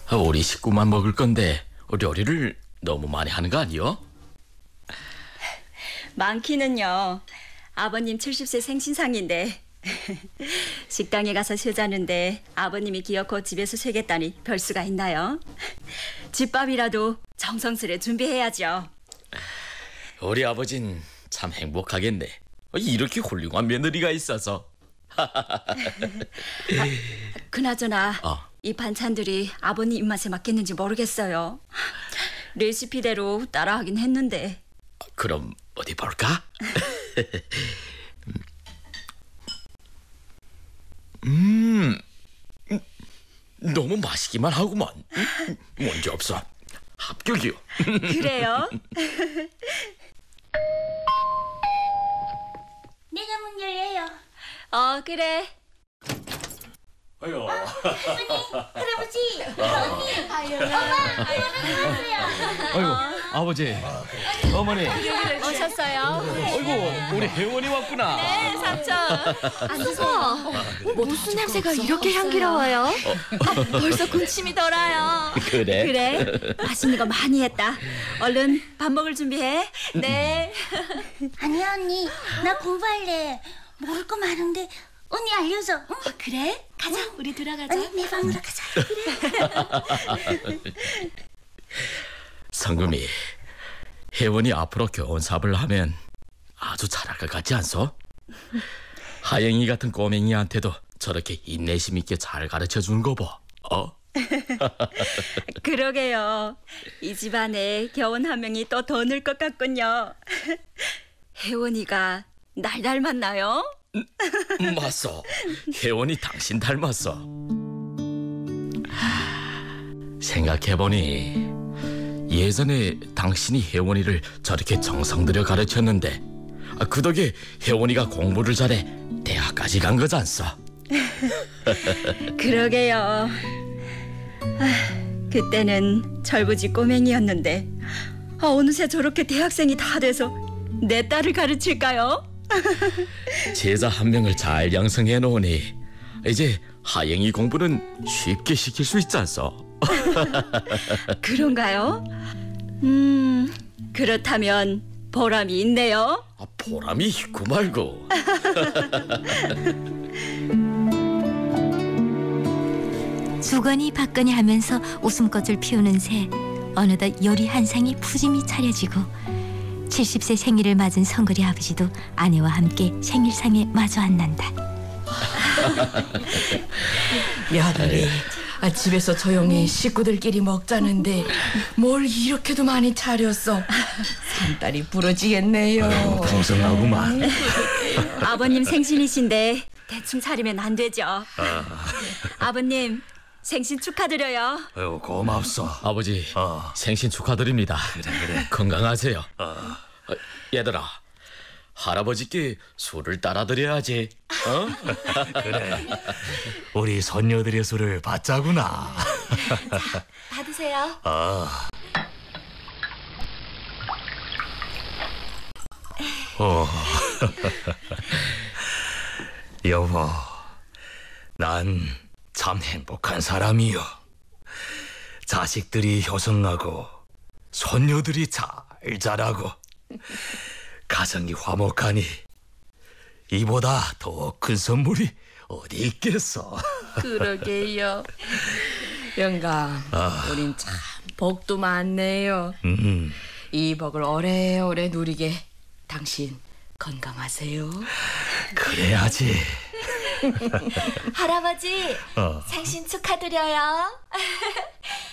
우리 식구만 먹을 건데 요리를 너무 많이 하는 거 아니요? 많기는요. 아버님 70세 생신상인데 식당에 가서 쉬자는데 아버님이 기어코 집에서 쉬겠다니 별 수가 있나요? 집밥이라도 정성스레 준비해야죠. 우리 아버진 참 행복하겠네. 이렇게 훌륭한 며느리가 있어서. 그나저나 이 반찬들이 아버님 입맛에 맞겠는지 모르겠어요. 레시피대로 따라하긴 했는데. 그럼 어디 볼까? 너무 맛있기만 하구만. 문제 없어. 합격이요. 그래요? 내가 문 열려요. 그래. 아유. 할아버지, 언니, 엄마, 왔어요. 아이고, 아버지, 어머니. 오셨어요? 아이고, 우리 혜원이 왔구나. 네, 삼촌. 앉으세요. 무슨 냄새가 이렇게 향기로워요? 벌써 군침이 돌아요. 그래? 그래? 맛있는 거 많이 했다. 얼른 밥 먹을 준비해. 네. 아니야, 언니. 나 공부할래. 먹을 거 많은데 언니 알려줘. 응? 그래? 가자. 우리 들어가자. 언니 내 방으로 가자. 성금이, 혜원이 앞으로 교원 사업을 하면 아주 잘할 것 같지 않소? 하영이 같은 꼬맹이한테도 저렇게 인내심 있게 잘 가르쳐 주는 거 봐. 그러게요. 이 집안에 겨운 한 명이 또 더 늘 것 같군요. 혜원이가 날 닮았나요? 맞소. 혜원이 당신 닮았어. 생각해보니 예전에 당신이 혜원이를 저렇게 정성 들여 가르쳤는데 그 덕에 혜원이가 공부를 잘해 대학까지 간 거잖소. 그러게요. 그때는 철부지 꼬맹이였는데 어느새 저렇게 대학생이 다 돼서 내 딸을 가르칠까요? 제자 한 명을 잘 양성해 놓으니 이제 하영이 공부는 쉽게 시킬 수 있지 않소? 그런가요? 그렇다면 보람이 있네요. 보람이 있고 말고. 주거니 받거니 하면서 웃음꽃을 피우는 새. 어느덧 요리 한 상이 푸짐히 차려지고 70세 생일을 맞은 성글이 아버지도 아내와 함께 생일상에 마주 앉는다. 며느리, 집에서 조용히 식구들끼리 먹자는데 뭘 이렇게도 많이 차렸어. 산딸이 부러지겠네요. 풍성하구만. 아버님 생신이신데 대충 차리면 안 되죠. 아버님 생신 축하드려요. 아유, 고맙소. 아버지, 생신 축하드립니다. 그래. 건강하세요. 얘들아, 할아버지께 술을 따라 드려야지. 그래. 우리 손녀들의 술을 받자구나. 받으세요. 여보, 난 참 행복한 사람이요. 자식들이 효성하고 손녀들이 잘 자라고 가정이 화목하니 이보다 더 큰 선물이 어디 있겠어. 그러게요. 영감, 우린 참 복도 많네요. 이 복을 오래오래 누리게 당신 건강하세요. 그래야지. 할아버지, 생신 축하드려요.